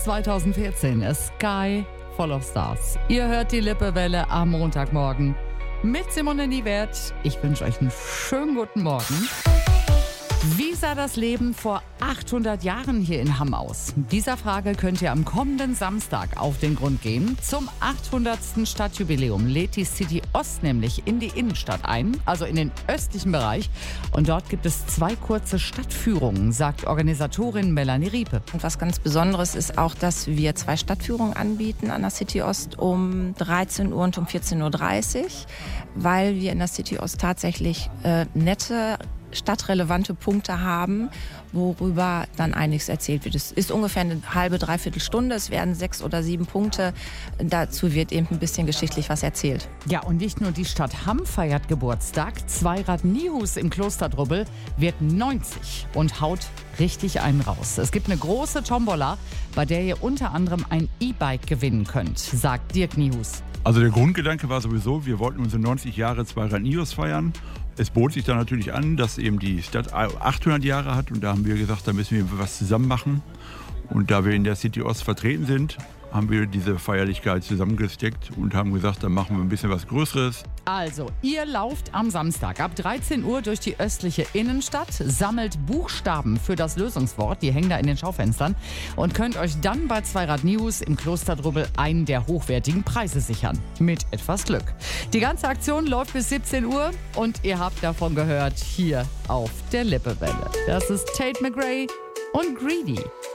2014, A Sky Full of Stars. Ihr hört die Lippewelle am Montagmorgen mit Simone Niewert. Ich wünsche euch einen schönen guten Morgen. Wie sah das Leben vor 800 Jahren hier in Hamm aus? Dieser Frage könnt ihr am kommenden Samstag auf den Grund gehen. Zum 800. Stadtjubiläum lädt die City Ost nämlich in die Innenstadt ein, also in den östlichen Bereich. Und dort gibt es 2 kurze Stadtführungen, sagt Organisatorin Melanie Riepe. Und was ganz Besonderes ist auch, dass wir 2 Stadtführungen anbieten an der City Ost um 13 Uhr und um 14.30 Uhr, weil wir in der City Ost tatsächlich nette stadtrelevante Punkte haben, worüber dann einiges erzählt wird. Es ist ungefähr eine halbe, dreiviertel Stunde. Es werden 6 oder 7 Punkte. Dazu wird eben ein bisschen geschichtlich was erzählt. Ja, und nicht nur die Stadt Hamm feiert Geburtstag. Zweirad Nihus im Klosterdrubbel wird 90 und haut richtig einen raus. Es gibt eine große Tombola, bei der ihr unter anderem ein E-Bike gewinnen könnt, sagt Dirk Nihus. Also der Grundgedanke war sowieso, wir wollten unsere 90 Jahre Zweirad Nihus feiern. Es bot sich dann natürlich an, dass eben die Stadt 800 Jahre hat und da haben wir gesagt, da müssen wir was zusammen machen. Und da wir in der City Ost vertreten sind, haben wir diese Feierlichkeit zusammengesteckt und haben gesagt, dann machen wir ein bisschen was Größeres. Also, ihr lauft am Samstag ab 13 Uhr durch die östliche Innenstadt, sammelt Buchstaben für das Lösungswort, die hängen da in den Schaufenstern, und könnt euch dann bei Zweirad Nihus im Klosterdrubbel einen der hochwertigen Preise sichern. Mit etwas Glück. Die ganze Aktion läuft bis 17 Uhr und ihr habt davon gehört hier auf der Lippewelle. Das ist Tate McRae und Greedy.